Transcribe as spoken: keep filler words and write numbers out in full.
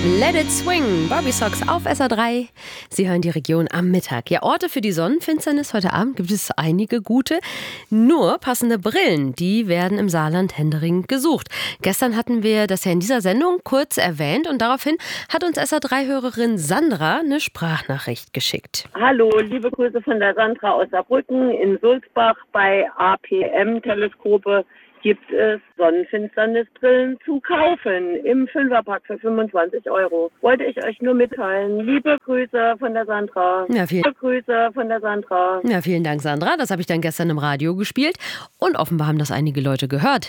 Let it swing, Bobby Sox auf S R drei. Sie hören die Region am Mittag. Ja, Orte für die Sonnenfinsternis heute Abend gibt es einige gute. Nur passende Brillen, die werden im Saarland händeringend gesucht. Gestern hatten wir das ja in dieser Sendung kurz erwähnt und daraufhin hat uns S R drei-Hörerin Sandra eine Sprachnachricht geschickt. Hallo, liebe Grüße von der Sandra aus Saarbrücken in Sulzbach. Bei A P M-Teleskope gibt es Sonnenfinsternisbrillen zu kaufen im Fünferpack für fünfundzwanzig Euro. Wollte ich euch nur mitteilen. Liebe Grüße von der Sandra. Ja, vielen, Liebe Grüße von der Sandra. ja, vielen Dank, Sandra. Das habe ich dann gestern im Radio gespielt und offenbar haben das einige Leute gehört.